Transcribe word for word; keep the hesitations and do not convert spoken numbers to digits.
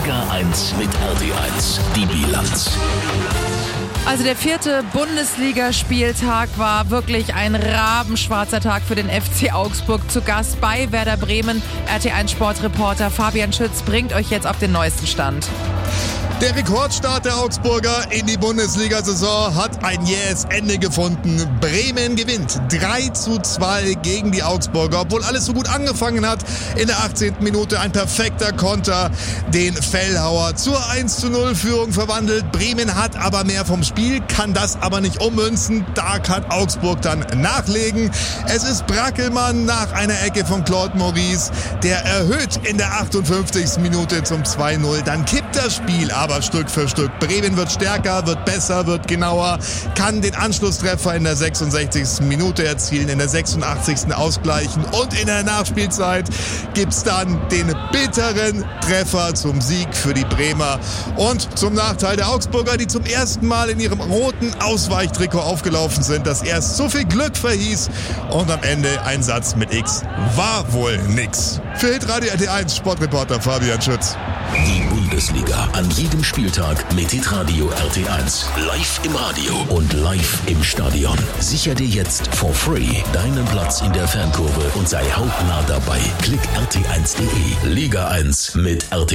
Liga eins mit R T eins. Die Bilanz. Also der vierte Bundesligaspieltag war wirklich ein rabenschwarzer Tag für den F C Augsburg. Zu Gast bei Werder Bremen. R T eins Sportreporter Fabian Schütz bringt euch jetzt auf den neuesten Stand. Der Rekordstart der Augsburger in die Bundesliga-Saison hat ein jähes Ende gefunden. Bremen gewinnt drei zu zwei gegen die Augsburger, obwohl alles so gut angefangen hat. In der achtzehnten Minute ein perfekter Konter, den Fellhauer zur eins zu null Führung verwandelt. Bremen hat aber mehr vom Spiel, kann das aber nicht ummünzen. Da kann Augsburg dann nachlegen. Es ist Brackelmann nach einer Ecke von Claude Maurice, der erhöht in der achtundfünfzigsten Minute zum zwei null. Dann kippt das Spiel aber Stück für Stück. Bremen wird stärker, wird besser, wird genauer, kann den Anschlusstreffer in der sechsundsechzigsten Minute erzielen, in der sechsundachtzigsten ausgleichen und in der Nachspielzeit gibt's dann den bitteren Treffer zum Sieg für die Bremer und zum Nachteil der Augsburger, die zum ersten Mal in ihrem roten Ausweichtrikot aufgelaufen sind, das erst so viel Glück verhieß und am Ende ein Satz mit X war wohl nix. Für Hitradio R T eins Sportreporter Fabian Schütz. Die Bundesliga an jedem Spieltag mit Hitradio R T eins. Live im Radio und live im Stadion. Sicher dir jetzt for free deinen Platz in der Fankurve und sei hautnah dabei. Klick R T eins punkt de. Liga eins mit R T eins.